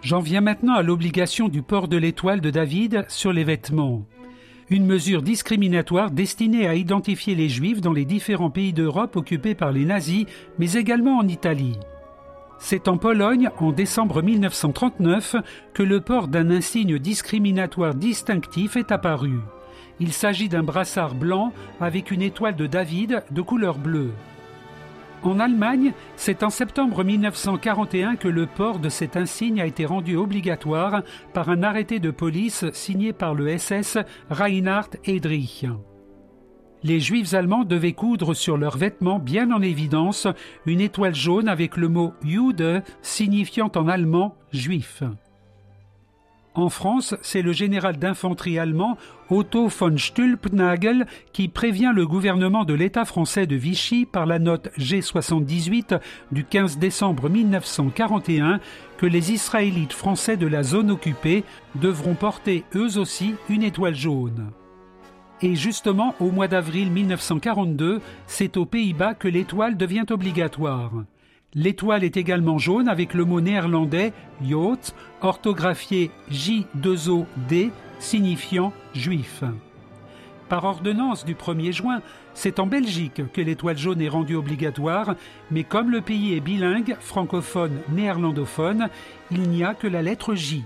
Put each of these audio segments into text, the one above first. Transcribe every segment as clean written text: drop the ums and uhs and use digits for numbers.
J'en viens maintenant à l'obligation du port de l'étoile de David sur les vêtements. Une mesure discriminatoire destinée à identifier les Juifs dans les différents pays d'Europe occupés par les nazis, mais également en Italie. C'est en Pologne, en décembre 1939, que le port d'un insigne discriminatoire distinctif est apparu. Il s'agit d'un brassard blanc avec une étoile de David de couleur bleue. En Allemagne, c'est en septembre 1941 que le port de cet insigne a été rendu obligatoire par un arrêté de police signé par le SS Reinhard Heydrich. Les Juifs allemands devaient coudre sur leurs vêtements bien en évidence une étoile jaune avec le mot « Jude » signifiant en allemand « juif ». En France, c'est le général d'infanterie allemand Otto von Stülpnagel qui prévient le gouvernement de l'État français de Vichy par la note G78 du 15 décembre 1941 que les Israélites français de la zone occupée devront porter eux aussi une étoile jaune. Et justement, au mois d'avril 1942, c'est aux Pays-Bas que l'étoile devient obligatoire. L'étoile est également jaune avec le mot néerlandais « Jood », orthographié J2OD, signifiant « juif ». Par ordonnance du 1er juin, c'est en Belgique que l'étoile jaune est rendue obligatoire, mais comme le pays est bilingue, francophone, néerlandophone, il n'y a que la lettre J.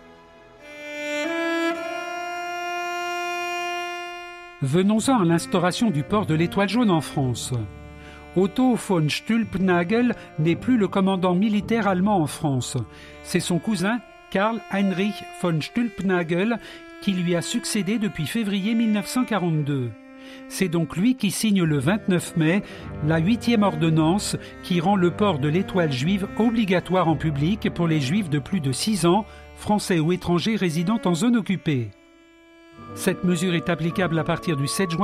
Venons-en à l'instauration du port de l'étoile jaune en France. Otto von Stülpnagel n'est plus le commandant militaire allemand en France. C'est son cousin, Karl Heinrich von Stülpnagel, qui lui a succédé depuis février 1942. C'est donc lui qui signe le 29 mai la 8e ordonnance qui rend le port de l'étoile juive obligatoire en public pour les Juifs de plus de 6 ans, français ou étrangers résidant en zone occupée. Cette mesure est applicable à partir du 7 juin